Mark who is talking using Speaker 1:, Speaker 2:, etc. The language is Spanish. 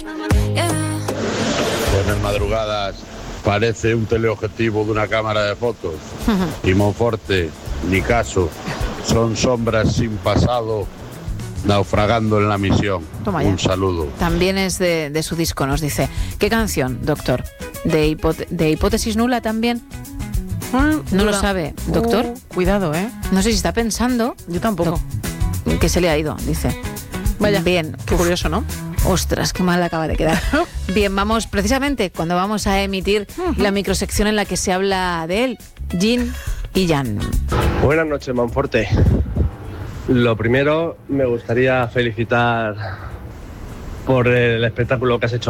Speaker 1: Buenas madrugadas. Parece un teleobjetivo de una cámara de fotos. Y Monforte, ni caso. Son sombras sin pasado, naufragando en la misión.
Speaker 2: Toma ya.
Speaker 1: Un saludo.
Speaker 2: También es de su disco, nos dice. ¿Qué canción, doctor? ¿De Hipótesis Nula también? No lo sabe, doctor.
Speaker 3: Cuidado, ¿eh?
Speaker 2: No sé si está pensando.
Speaker 3: Yo tampoco.
Speaker 2: Que se le ha ido, dice.
Speaker 3: Vaya,
Speaker 2: bien.
Speaker 3: qué curioso, ¿no?
Speaker 2: Ostras, qué mal acaba de quedar. Bien, vamos, precisamente, cuando vamos a emitir la microsección en la que se habla de él, Jin y Jan.
Speaker 4: Buenas noches, Monforte. Lo primero, me gustaría felicitar por el espectáculo que has hecho